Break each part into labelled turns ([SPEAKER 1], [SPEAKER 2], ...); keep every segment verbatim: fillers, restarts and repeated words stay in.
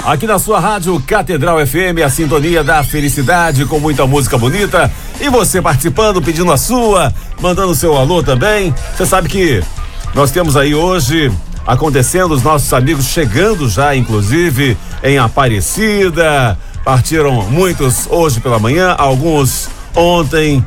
[SPEAKER 1] aqui na sua rádio Catedral F M, a sintonia da felicidade com muita música bonita. E você participando, pedindo a sua, mandando seu alô também. Você sabe que nós temos aí hoje acontecendo, os nossos amigos chegando já, inclusive, em Aparecida. Partiram muitos hoje pela manhã, alguns ontem.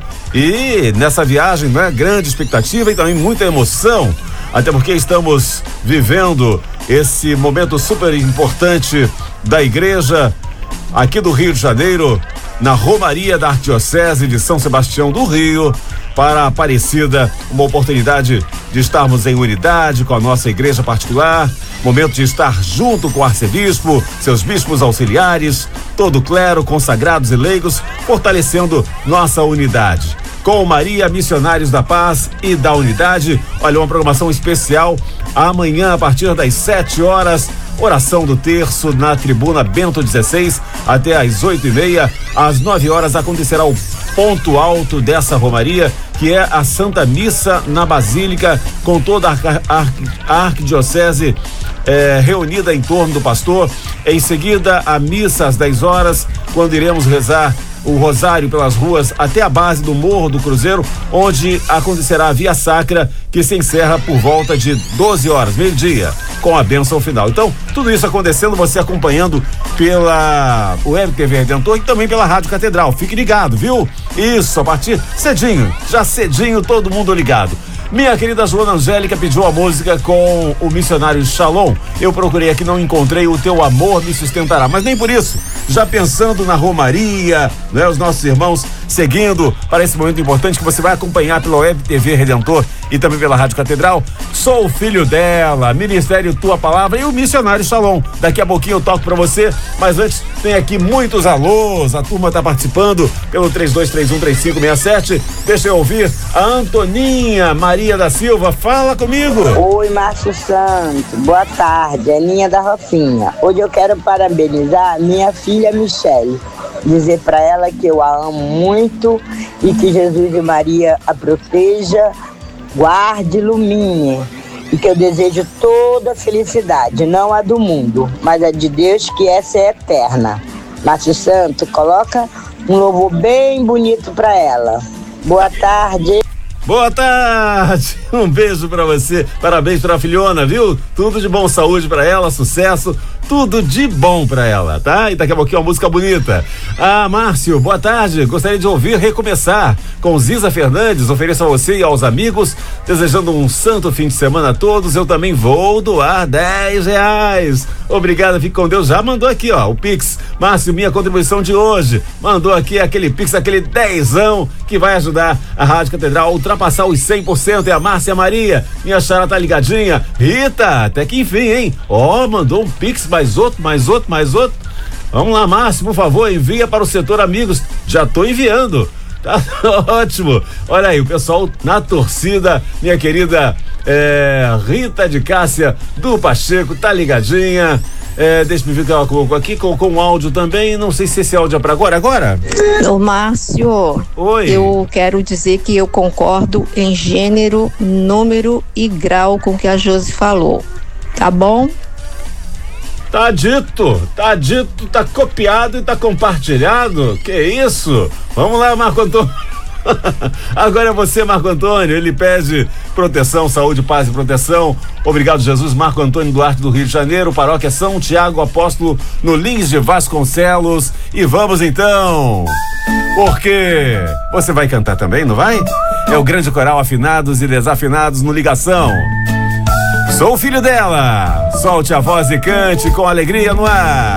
[SPEAKER 1] E nessa viagem, né, grande expectativa e também muita emoção. Até porque estamos vivendo esse momento super importante da igreja aqui do Rio de Janeiro, na Romaria da Arquidiocese de São Sebastião do Rio, para a Aparecida, uma oportunidade de estarmos em unidade com a nossa igreja particular, momento de estar junto com o arcebispo, seus bispos auxiliares, todo o clero, consagrados e leigos, fortalecendo nossa unidade. Com Maria, Missionários da Paz e da Unidade, olha, uma programação especial amanhã a partir das sete horas, oração do terço na tribuna Bento dezesseis até às oito e meia. Às nove horas acontecerá o ponto alto dessa romaria, que é a Santa Missa na Basílica, com toda a, a, a arquidiocese é, reunida em torno do pastor. Em seguida, a missa às dez horas, quando iremos rezar o rosário pelas ruas até a base do Morro do Cruzeiro, onde acontecerá a via sacra, que se encerra por volta de doze horas, meio-dia, com a bênção final. Então, tudo isso acontecendo, você acompanhando pela Web T V Redentor e também pela Rádio Catedral. Fique ligado, viu? Isso, a partir cedinho, já cedinho, todo mundo ligado. Minha querida Joana Angélica pediu a música com o missionário Shalom. Eu procurei aqui, não encontrei. O Teu Amor Me Sustentará, mas nem por isso. Já pensando na romaria, né? Os nossos irmãos seguindo para esse momento importante que você vai acompanhar pela Web T V Redentor e também pela Rádio Catedral. Sou o filho dela, Ministério Tua Palavra e o missionário Shalom. Daqui a pouquinho eu toco pra você, mas antes tem aqui muitos alôs. A turma tá participando pelo três dois três um três cinco seis sete. Deixa eu ouvir a Antoninha Maria da Silva. Fala comigo.
[SPEAKER 2] Oi, Márcio Santos. Boa tarde, Aninha da Rocinha. Hoje eu quero parabenizar minha filha Michele. Dizer pra ela que eu a amo muito e que Jesus e Maria a proteja, guarde e ilumine. E que eu desejo toda a felicidade, não a do mundo, mas a de Deus, que essa é eterna. Márcio Santo, coloca um louvor bem bonito pra ela. Boa tarde.
[SPEAKER 1] Boa tarde, um beijo pra você, parabéns pra filhona, viu? Tudo de bom, saúde pra ela, sucesso, tudo de bom pra ela, tá? E daqui a pouquinho uma música bonita. Ah, Márcio, boa tarde, gostaria de ouvir Recomeçar com Ziza Fernandes. Ofereço a você e aos amigos, desejando um santo fim de semana a todos. Eu também vou doar dez reais. Obrigado, fique com Deus. Já mandou aqui, ó, o Pix. Márcio, minha contribuição de hoje, mandou aqui aquele Pix, aquele dezão que vai ajudar a Rádio Catedral a ultrapassar os cem por cento. É a Márcia Maria, minha chara tá ligadinha. Rita, até que enfim, hein? Ó, oh, mandou um Pix, mais outro, mais outro, mais outro. Vamos lá, Márcio, por favor, envia para o setor amigos. Já tô enviando. Tá ótimo. Olha aí, o pessoal na torcida, minha querida é, Rita de Cássia do Pacheco, tá ligadinha. É, deixa eu ver o que ela colocou aqui, colocou um áudio também, não sei se esse áudio é pra agora, agora?
[SPEAKER 3] Ô Márcio,
[SPEAKER 1] oi.
[SPEAKER 3] Eu quero dizer que eu concordo em gênero, número e grau com o que a Josi falou, tá bom?
[SPEAKER 1] Tá dito, tá dito, tá copiado e tá compartilhado, que isso? Vamos lá, Marco Antônio. Agora é você, Marco Antônio. Ele pede proteção, saúde, paz e proteção. Obrigado, Jesus. Marco Antônio Duarte, do Rio de Janeiro, paróquia São Tiago Apóstolo, no Lins de Vasconcelos. E vamos então, porque você vai cantar também, não vai? É o grande coral Afinados e Desafinados no Ligação. Sou o filho dela. Solte a voz e cante com alegria no ar.